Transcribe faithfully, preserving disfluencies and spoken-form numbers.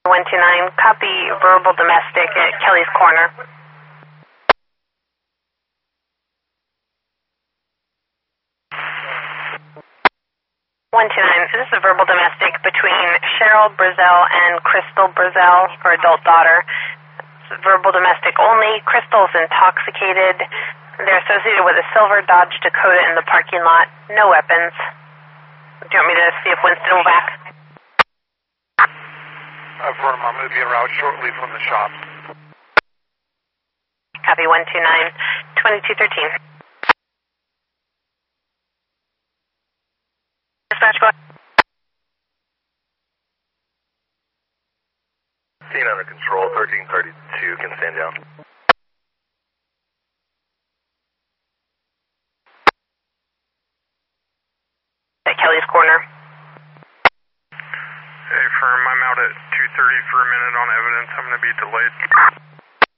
one two nine, copy verbal domestic at Kelly's Corner. one two nine, this is a verbal domestic between Cheryl Brazel and Crystal Brazel, her adult daughter. It's verbal domestic only. Crystal's intoxicated. They're associated with a silver Dodge Dakota in the parking lot. No weapons. Do you want me to see if Winston will back? Affirm, I'm going to be en route shortly from the shop. Copy one two nine, twenty-two thirteen. Dispatch, go ahead. Scene under control, thirteen thirty-two, can stand down. At Kelly's Corner. Hey, firm, I'm out at two thirty for a minute on evidence. I'm going to be delayed.